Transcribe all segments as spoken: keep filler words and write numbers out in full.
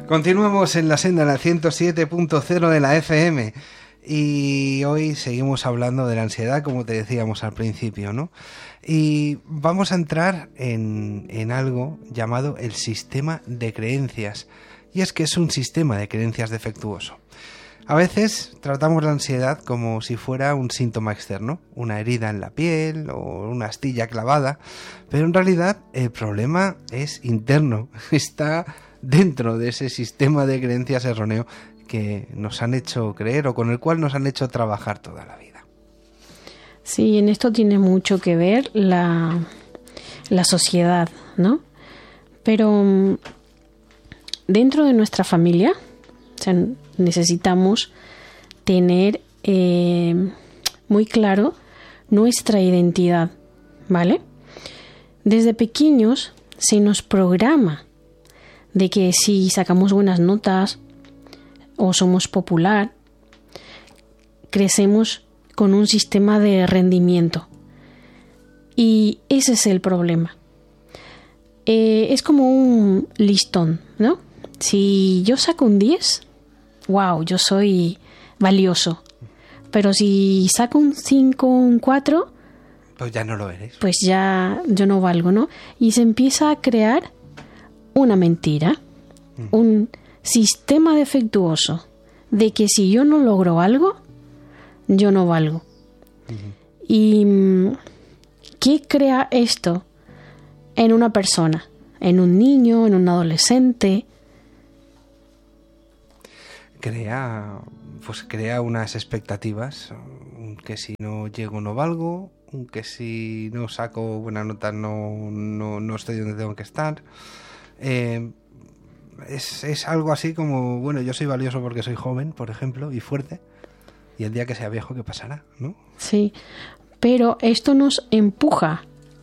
Continuamos en la senda, en la ciento siete punto cero de la F M. Y hoy seguimos hablando de la ansiedad, como te decíamos al principio, ¿no? Y vamos a entrar en, en algo llamado el sistema de creencias. Y es que es un sistema de creencias defectuoso. A veces tratamos la ansiedad como si fuera un síntoma externo, una herida en la piel o una astilla clavada, pero en realidad el problema es interno, está dentro de ese sistema de creencias erróneo que nos han hecho creer o con el cual nos han hecho trabajar toda la vida. Sí, en esto tiene mucho que ver la, la sociedad, ¿no? Pero dentro de nuestra familia, o sea, necesitamos tener eh, muy claro nuestra identidad, ¿vale? Desde pequeños se nos programa de que si sacamos buenas notas o somos popular, crecemos con un sistema de rendimiento. Y ese es el problema. Eh, es como un listón, ¿no? Si yo saco un diez, wow, yo soy valioso. Pero si saco un cinco, un cuatro, pues ya no lo eres. Pues ya yo no valgo, ¿no? Y se empieza a crear una mentira, mm. un sistema defectuoso de que si yo no logro algo, yo no valgo. Uh-huh. ¿Y qué crea esto en una persona? En un niño, en un adolescente. Crea, pues crea unas expectativas, que si no llego no valgo, que si no saco buena nota no, no, no estoy donde tengo que estar. Eh, es, es algo así como, bueno, yo soy valioso porque soy joven, por ejemplo, y fuerte, y el día que sea viejo, ¿qué pasará? ¿No? Sí, pero esto nos empuja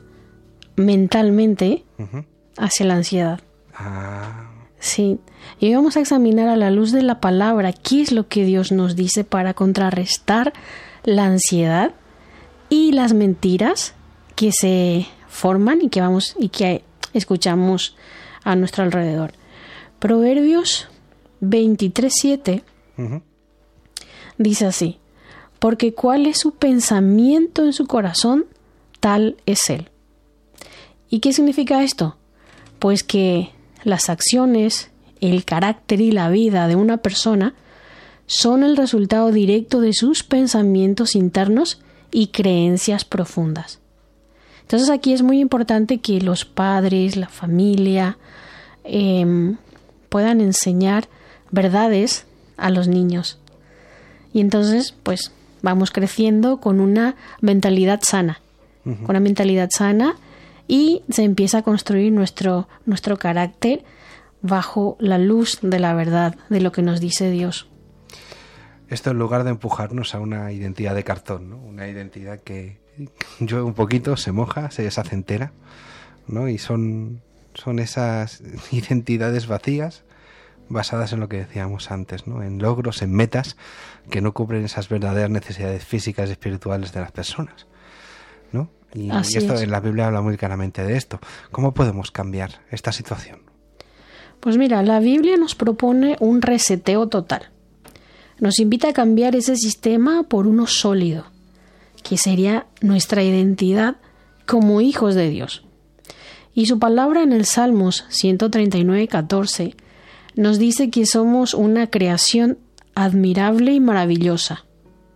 mentalmente uh-huh. hacia la ansiedad. Ah. Sí, y hoy vamos a examinar a la luz de la palabra qué es lo que Dios nos dice para contrarrestar la ansiedad y las mentiras que se forman y que vamos y que escuchamos a nuestro alrededor. Proverbios veintitrés siete uh-huh. dice así: porque cuál es su pensamiento en su corazón, tal es él. ¿Y qué significa esto? Pues que las acciones, el carácter y la vida de una persona son el resultado directo de sus pensamientos internos y creencias profundas. Entonces aquí es muy importante que los padres, la familia, eh, puedan enseñar verdades a los niños. Y entonces, pues, vamos creciendo con una mentalidad sana, uh-huh. con una mentalidad sana y se empieza a construir nuestro, nuestro carácter bajo la luz de la verdad, de lo que nos dice Dios. Esto en lugar de empujarnos a una identidad de cartón, ¿no? Una identidad que llueve un poquito, se moja, se deshace entera, ¿no? Y son, son esas identidades vacías basadas en lo que decíamos antes, ¿no? En logros, en metas que no cubren esas verdaderas necesidades físicas y espirituales de las personas, ¿no? Y, y esto es. En la Biblia habla muy claramente de esto. ¿Cómo podemos cambiar esta situación? Pues mira, la Biblia nos propone un reseteo total. Nos invita a cambiar ese sistema por uno sólido, que sería nuestra identidad como hijos de Dios. Y su palabra en el Salmos ciento treinta y nueve, catorce nos dice que somos una creación admirable y maravillosa.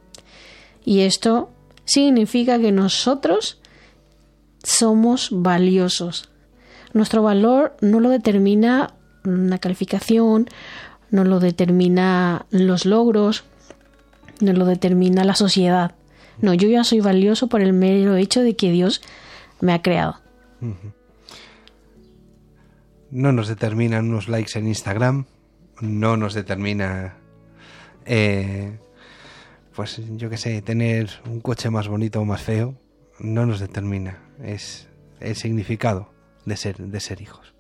Y esto significa que nosotros somos valiosos. Nuestro valor no lo determina una calificación, no lo determina los logros, no lo determina la sociedad. No, yo ya soy valioso por el mero hecho de que Dios me ha creado. Uh-huh. No nos determinan unos likes en Instagram, no nos determina, eh, pues yo qué sé, tener un coche más bonito o más feo, no nos determina, es el significado de ser, de ser hijos.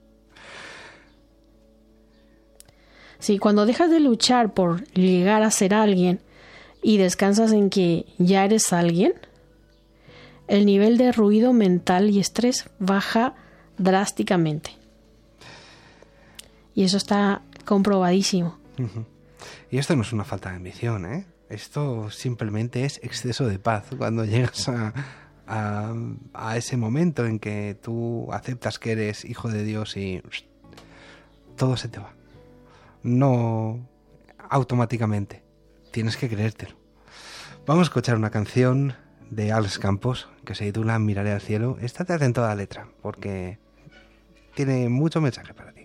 Sí, cuando dejas de luchar por llegar a ser alguien y descansas en que ya eres alguien, el nivel de ruido mental y estrés baja drásticamente. Y eso está comprobadísimo. Uh-huh. Y esto no es una falta de ambición, ¿eh? Esto simplemente es exceso de paz. Cuando llegas a, a, a ese momento en que tú aceptas que eres hijo de Dios y todo se te va. No automáticamente. Tienes que creértelo. Vamos a escuchar una canción de Alex Campos que se titula Miraré al cielo. Estate atento a la letra porque tiene mucho mensaje para ti.